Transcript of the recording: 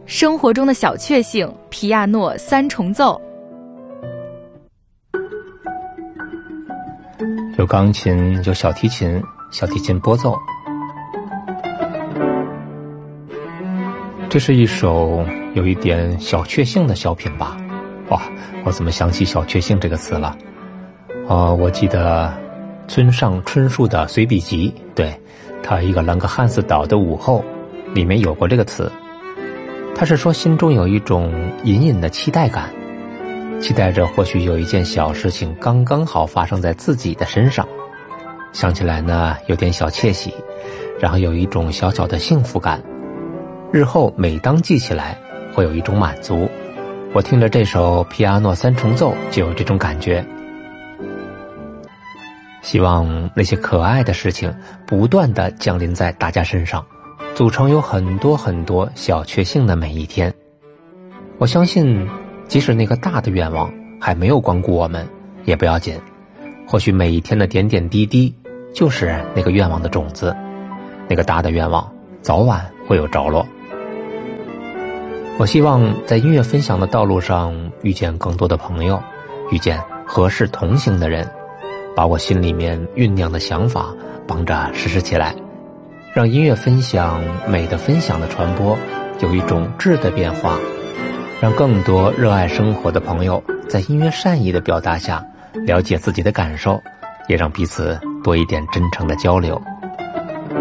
生活中的小确幸，皮亚诺三重奏。 有钢琴，有小提琴，小提琴拨奏。这是一首有一点小确幸的小品吧？哇，我怎么想起小确幸这个词了？我记得村上春树的随笔集，对，他一个兰格汉斯岛的午后里面有过这个词。他是说心中有一种隐隐的期待感，期待着或许有一件小事情刚刚好发生在自己的身上，想起来呢有点小窃喜，然后有一种小小的幸福感，日后每当记起来会有一种满足。我听着这首皮亚诺三重奏就有这种感觉。希望那些可爱的事情不断地降临在大家身上，组成有很多很多小确幸的每一天。我相信即使那个大的愿望还没有光顾我们也不要紧，或许每一天的点点滴滴就是那个愿望的种子，那个大的愿望早晚会有着落。我希望在音乐分享的道路上遇见更多的朋友，遇见合适同行的人，把我心里面酝酿的想法帮着实施起来，让音乐分享、美的分享的传播有一种质的变化，让更多热爱生活的朋友在音乐善意的表达下了解自己的感受，也让彼此多一点真诚的交流。